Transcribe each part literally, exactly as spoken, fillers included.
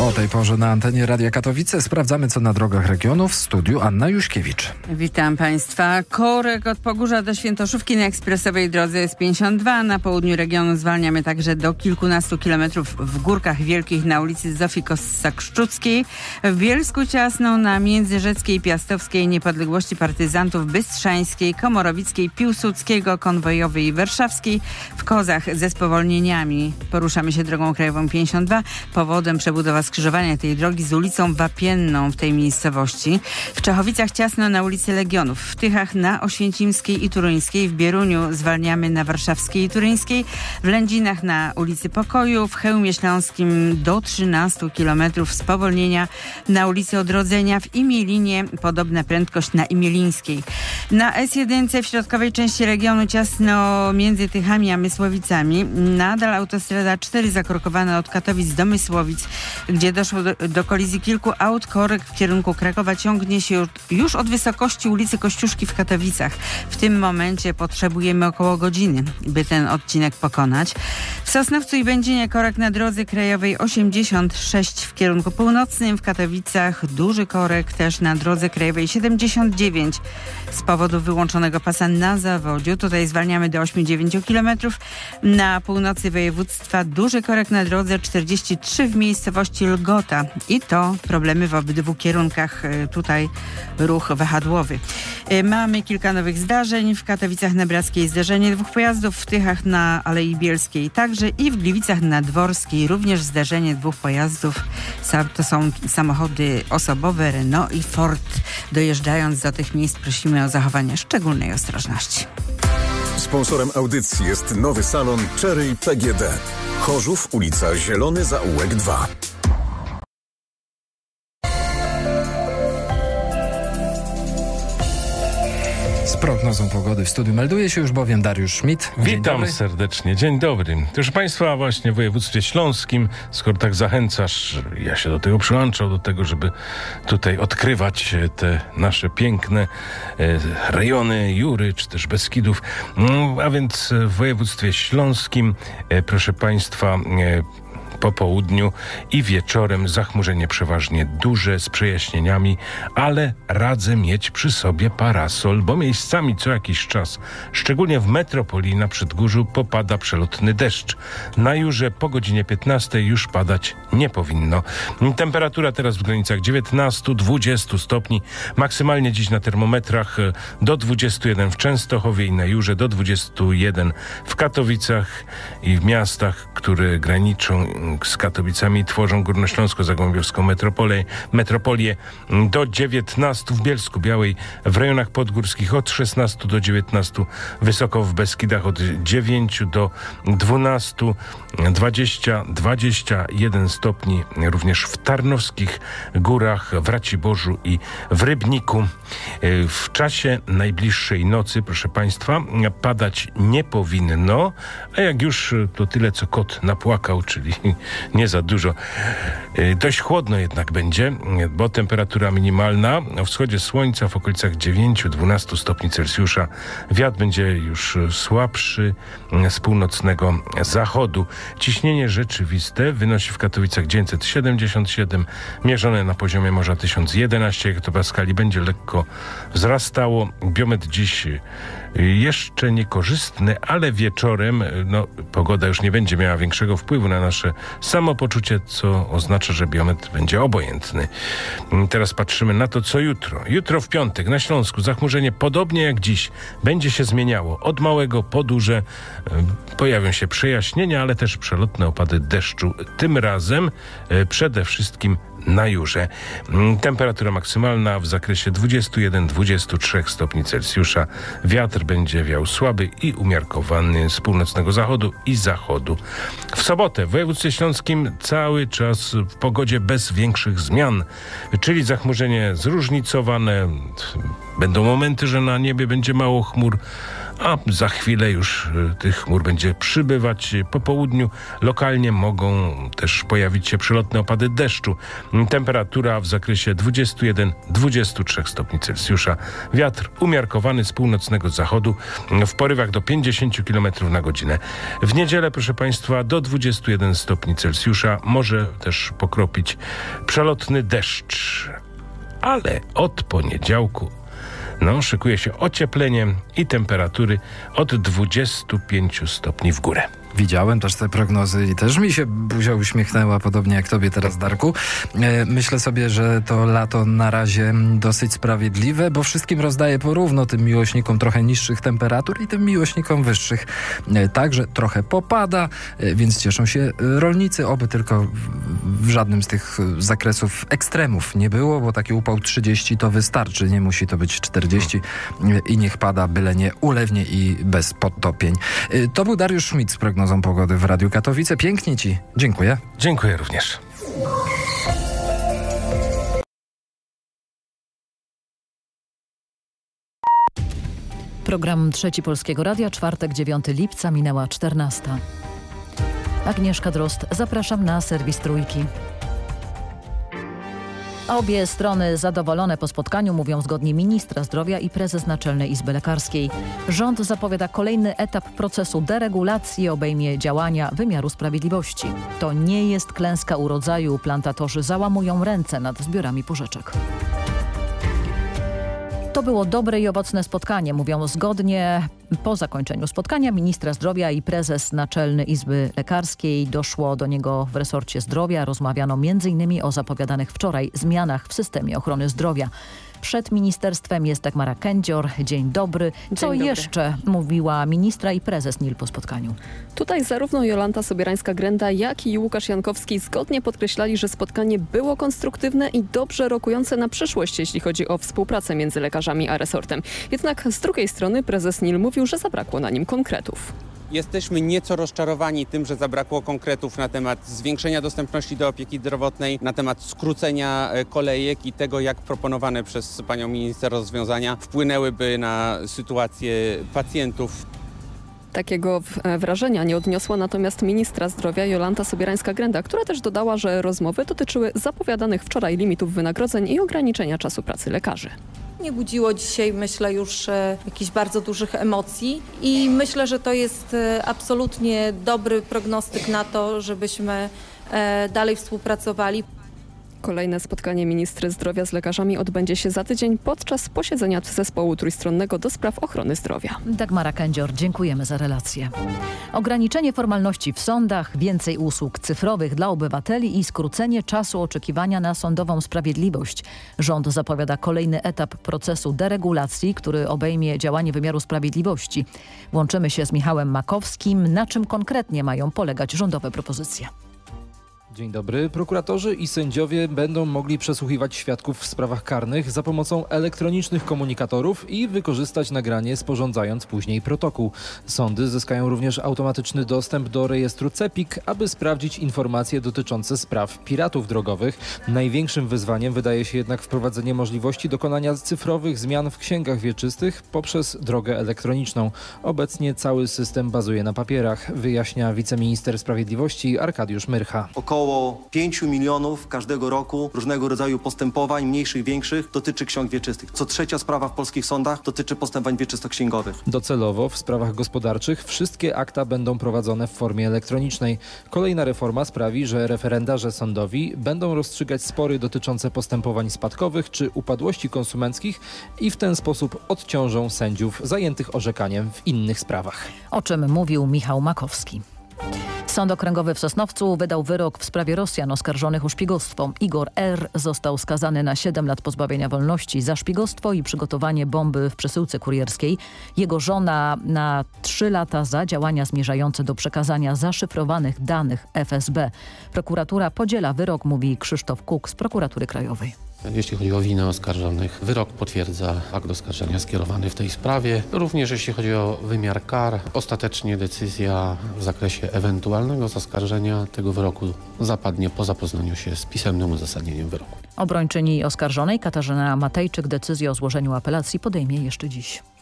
O tej porze na antenie Radia Katowice sprawdzamy, co na drogach regionu. W studiu Anna Juśkiewicz. Witam Państwa. Korek od Pogórza do Świętoszówki na ekspresowej drodze S pięćdziesiąt dwa. Na południu regionu zwalniamy także do kilkunastu kilometrów w Górkach Wielkich na ulicy Zofii Kossak-Szczuckiej. W Bielsku ciasno na Międzyrzeckiej, Piastowskiej, Niepodległości Partyzantów, Bystrzańskiej, Komorowickiej, Piłsudskiego, Konwojowej i Warszawskiej. W Kozach ze spowolnieniami. Poruszamy się drogą krajową pięćdziesiąt dwa. Powodem przebudowa skrzyżowania tej drogi z ulicą Wapienną w tej miejscowości. W Czechowicach ciasno na ulicy Legionów. W Tychach na Oświęcimskiej i Turyńskiej. W Bieruniu zwalniamy na Warszawskiej i Turyńskiej. W Lędzinach na ulicy Pokoju. W Chełmie Śląskim do trzynastu kilometrów spowolnienia na ulicy Odrodzenia. W Imielinie podobna prędkość na Imielińskiej. Na S jeden w środkowej części regionu ciasno między Tychami a Mysłowicami. Nadal autostrada cztery zakorkowana od Katowic do Mysłowic, gdzie doszło do, do kolizji kilku aut. Korek w kierunku Krakowa ciągnie się już, już od wysokości ulicy Kościuszki w Katowicach. W tym momencie potrzebujemy około godziny, by ten odcinek pokonać. W Sosnowcu i Będzinie korek na drodze krajowej osiemdziesiąt sześć w kierunku północnym. W Katowicach duży korek też na drodze krajowej siedemdziesiąt dziewięć z powodu wyłączonego pasa na zawodziu. Tutaj zwalniamy do ośmiu do dziewięciu kilometrów. Na północy województwa duży korek na drodze czterdzieści trzy w miejscowości Lgota. I to problemy w obydwu kierunkach. Tutaj ruch wahadłowy. Mamy kilka nowych zdarzeń. W Katowicach na Brackiej zderzenie dwóch pojazdów, w Tychach na Alei Bielskiej także i w Gliwicach na Dworskiej również zderzenie dwóch pojazdów. To są samochody osobowe Renault i Ford. Dojeżdżając do tych miejsc prosimy o zachowanie szczególnej ostrożności. Sponsorem audycji jest nowy salon Cherry P G D. Chorzów, ulica Zielony Zaułek dwa. Z prognozą pogody w studiu melduje się już bowiem Dariusz Schmidt. Dzień Witam dobry. serdecznie, dzień dobry. Proszę Państwa, właśnie w województwie śląskim, skoro tak zachęcasz, ja się do tego przyłączam, do tego, żeby tutaj odkrywać te nasze piękne e, rejony Jury, czy też Beskidów. No, a więc w województwie śląskim, e, proszę Państwa, e, po południu i wieczorem zachmurzenie przeważnie duże z przejaśnieniami, ale radzę mieć przy sobie parasol, bo miejscami co jakiś czas, szczególnie w metropolii na Przedgórzu, popada przelotny deszcz. Na Jurze po godzinie piętnastej już padać nie powinno. Temperatura teraz w granicach dziewiętnaście do dwudziestu stopni, maksymalnie dziś na termometrach do dwudziestu jeden w Częstochowie i na Jurze do dwudziestu jeden w Katowicach i w miastach, które graniczą z Katowicami, tworzą Górnośląsko-Zagłębiowską metropolię, metropolię do dziewiętnastu w Bielsku Białej, w rejonach podgórskich od szesnastu do dziewiętnastu, wysoko w Beskidach od dziewięciu do dwunastu, dwadzieścia do dwudziestu jeden stopni, również w Tarnowskich Górach, w Raciborzu i w Rybniku. W czasie najbliższej nocy, proszę Państwa, padać nie powinno, a jak już to tyle, co kot napłakał, czyli nie za dużo. Dość chłodno jednak będzie, bo temperatura minimalna o wschodzie słońca w okolicach dziewięciu do dwunastu stopni Celsjusza. Wiatr będzie już słabszy z północnego zachodu. Ciśnienie rzeczywiste wynosi w Katowicach dziewięćset siedemdziesiąt siedem, mierzone na poziomie morza tysiąc jedenaście hektopaskali. Będzie lekko wzrastało. Biometr dziś jeszcze niekorzystny, ale wieczorem no, pogoda już nie będzie miała większego wpływu na nasze samopoczucie, co oznacza, że biometr będzie obojętny. Teraz patrzymy na to, co jutro. Jutro w piątek na Śląsku zachmurzenie podobnie jak dziś będzie się zmieniało. Od małego po duże pojawią się przejaśnienia, ale też przelotne opady deszczu. Tym razem przede wszystkim na Jurze. Temperatura maksymalna w zakresie dwudziestu jeden do dwudziestu trzech stopni Celsjusza. Wiatr będzie wiał słaby i umiarkowany z północnego zachodu i zachodu. W sobotę w województwie śląskim cały czas w pogodzie bez większych zmian, czyli zachmurzenie zróżnicowane. Będą momenty, że na niebie będzie mało chmur, a za chwilę już tych chmur będzie przybywać. Po południu lokalnie mogą też pojawić się przelotne opady deszczu. Temperatura w zakresie dwadzieścia jeden do dwudziestu trzech stopni Celsjusza. Wiatr umiarkowany z północnego zachodu w porywach do pięćdziesiąt kilometrów na godzinę. W niedzielę, proszę Państwa, do dwudziestu jeden stopni Celsjusza może też pokropić przelotny deszcz. Ale od poniedziałku no, szykuje się ocieplenie i temperatury od dwudziestu pięciu stopni w górę. Widziałem też te prognozy i też mi się buzia uśmiechnęła, podobnie jak tobie teraz, Darku. Myślę sobie, że to lato na razie dosyć sprawiedliwe, bo wszystkim rozdaje porówno, tym miłośnikom trochę niższych temperatur i tym miłośnikom wyższych. Także trochę popada, więc cieszą się rolnicy, oby tylko w żadnym z tych zakresów ekstremów nie było, bo taki upał trzydzieści to wystarczy, nie musi to być czterdzieści i niech pada, byle nie ulewnie i bez podtopień. To był Dariusz Schmidt z prognozą pogody w Radiu Katowice. Pięknie Ci dziękuję. Dziękuję również. Program Trzeci Polskiego Radia, czwartek, dziewiątego lipca, minęła czternasta. Agnieszka Drozd, zapraszam na serwis Trójki. Obie strony zadowolone po spotkaniu, mówią zgodnie ministra zdrowia i prezes Naczelnej Izby Lekarskiej. Rząd zapowiada kolejny etap procesu deregulacji, obejmie działania wymiaru sprawiedliwości. To nie jest klęska urodzaju, plantatorzy załamują ręce nad zbiorami pożyczek. To było dobre i owocne spotkanie, mówią zgodnie. Po zakończeniu spotkania ministra zdrowia i prezes Naczelnej Izby Lekarskiej. Doszło do niego w resorcie zdrowia. Rozmawiano między innymi o zapowiadanych wczoraj zmianach w systemie ochrony zdrowia. Przed ministerstwem jest Dagmara Kędzior. Dzień dobry. Co Dzień dobry. jeszcze mówiła ministra i prezes N I L po spotkaniu? Tutaj zarówno Jolanta Sobierańska-Grenda, jak i Łukasz Jankowski zgodnie podkreślali, że spotkanie było konstruktywne i dobrze rokujące na przyszłość, jeśli chodzi o współpracę między lekarzami a resortem. Jednak z drugiej strony prezes N I L mówił, że zabrakło na nim konkretów. Jesteśmy nieco rozczarowani tym, że zabrakło konkretów na temat zwiększenia dostępności do opieki zdrowotnej, na temat skrócenia kolejek i tego, jak proponowane przez panią minister rozwiązania wpłynęłyby na sytuację pacjentów. Takiego wrażenia nie odniosła natomiast ministra zdrowia Jolanta Sobierańska-Grenda, która też dodała, że rozmowy dotyczyły zapowiadanych wczoraj limitów wynagrodzeń i ograniczenia czasu pracy lekarzy. Nie budziło dzisiaj, myślę, już e, jakichś bardzo dużych emocji i myślę, że to jest e, absolutnie dobry prognostyk na to, żebyśmy e, dalej współpracowali. Kolejne spotkanie ministry zdrowia z lekarzami odbędzie się za tydzień podczas posiedzenia zespołu trójstronnego do spraw ochrony zdrowia. Dagmara Kędzior, dziękujemy za relację. Ograniczenie formalności w sądach, więcej usług cyfrowych dla obywateli i skrócenie czasu oczekiwania na sądową sprawiedliwość. Rząd zapowiada kolejny etap procesu deregulacji, który obejmie działanie wymiaru sprawiedliwości. Łączymy się z Michałem Makowskim. Na czym konkretnie mają polegać rządowe propozycje? Dzień dobry. Prokuratorzy i sędziowie będą mogli przesłuchiwać świadków w sprawach karnych za pomocą elektronicznych komunikatorów i wykorzystać nagranie, sporządzając później protokół. Sądy zyskają również automatyczny dostęp do rejestru CEPiK, aby sprawdzić informacje dotyczące spraw piratów drogowych. Największym wyzwaniem wydaje się jednak wprowadzenie możliwości dokonania cyfrowych zmian w księgach wieczystych poprzez drogę elektroniczną. Obecnie cały system bazuje na papierach, wyjaśnia wiceminister sprawiedliwości Arkadiusz Myrcha. Około pięciu milionów każdego roku różnego rodzaju postępowań, mniejszych, większych, dotyczy ksiąg wieczystych. Co trzecia sprawa w polskich sądach dotyczy postępowań wieczystoksięgowych. Docelowo w sprawach gospodarczych wszystkie akta będą prowadzone w formie elektronicznej. Kolejna reforma sprawi, że referendarze sądowi będą rozstrzygać spory dotyczące postępowań spadkowych czy upadłości konsumenckich i w ten sposób odciążą sędziów zajętych orzekaniem w innych sprawach. O czym mówił Michał Makowski. Sąd Okręgowy w Sosnowcu wydał wyrok w sprawie Rosjan oskarżonych o szpiegostwo. Igor R. został skazany na siedem lat pozbawienia wolności za szpiegostwo i przygotowanie bomby w przesyłce kurierskiej. Jego żona na trzy lata za działania zmierzające do przekazania zaszyfrowanych danych F S B. Prokuratura podziela wyrok, mówi Krzysztof Kuk z Prokuratury Krajowej. Jeśli chodzi o winę oskarżonych, wyrok potwierdza akt oskarżenia skierowany w tej sprawie. Również jeśli chodzi o wymiar kar, ostatecznie decyzja w zakresie ewentualnego zaskarżenia tego wyroku zapadnie po zapoznaniu się z pisemnym uzasadnieniem wyroku. Obrończyni oskarżonej Katarzyna Matejczyk decyzję o złożeniu apelacji podejmie jeszcze dziś.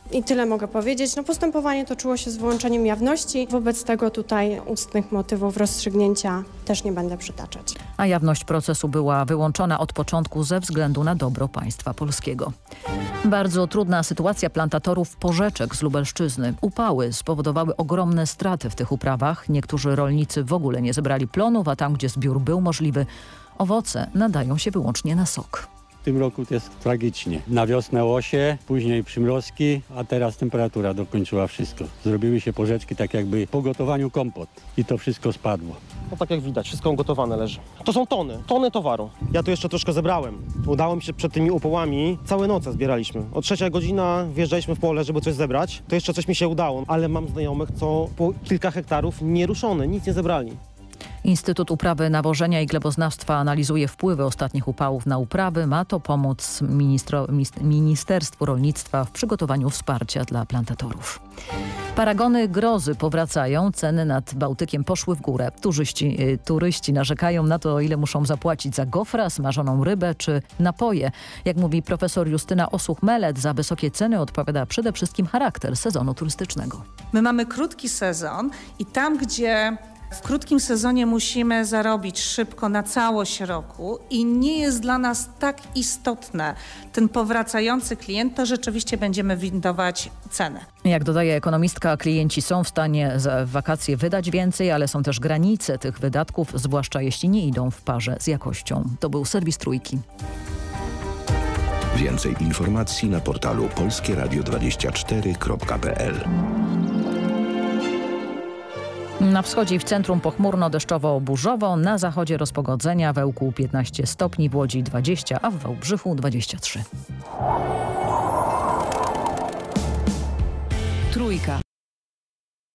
I tyle mogę powiedzieć. No, postępowanie toczyło się z wyłączeniem jawności. Wobec tego tutaj ustnych motywów rozstrzygnięcia też nie będę przytaczać. A jawność procesu była wyłączona od początku ze względu na dobro państwa polskiego. Bardzo trudna sytuacja plantatorów porzeczek z Lubelszczyzny. Upały spowodowały ogromne straty w tych uprawach. Niektórzy rolnicy w ogóle nie zebrali plonów, a tam, gdzie zbiór był możliwy, owoce nadają się wyłącznie na sok. W tym roku to jest tragicznie. Na wiosnę łosie, później przymrozki, a teraz temperatura dokończyła wszystko. Zrobiły się porzeczki tak jakby po gotowaniu kompot i to wszystko spadło. No tak jak widać, wszystko gotowane leży. To są tony, tony towaru. Ja tu jeszcze troszkę zebrałem. Udało mi się przed tymi upałami, całe noce zbieraliśmy. O trzecia godzina wjeżdżaliśmy w pole, żeby coś zebrać. To jeszcze coś mi się udało, ale mam znajomych, co po kilka hektarów nieruszone, nic nie zebrali. Instytut Uprawy, Nawożenia i Gleboznawstwa analizuje wpływy ostatnich upałów na uprawy. Ma to pomóc ministro, Ministerstwu Rolnictwa w przygotowaniu wsparcia dla plantatorów. Paragony grozy powracają, ceny nad Bałtykiem poszły w górę. Turyści, turyści narzekają na to, ile muszą zapłacić za gofra, smażoną rybę czy napoje. Jak mówi profesor Justyna Osuch-Melet, za wysokie ceny odpowiada przede wszystkim charakter sezonu turystycznego. My mamy krótki sezon i tam, gdzie w krótkim sezonie musimy zarobić szybko na całość roku i nie jest dla nas tak istotne ten powracający klient, to rzeczywiście będziemy windować cenę. Jak dodaje ekonomistka, klienci są w stanie za wakacje wydać więcej, ale są też granice tych wydatków, zwłaszcza jeśli nie idą w parze z jakością. To był serwis Trójki. Więcej informacji na portalu polskie radio dwadzieścia cztery kropka p l. Na wschodzie i w centrum pochmurno, deszczowo, burzowo, na zachodzie rozpogodzenia, w Ełku piętnaście stopni, w Łodzi dwadzieścia, a w Wałbrzychu dwadzieścia trzy. Trójka.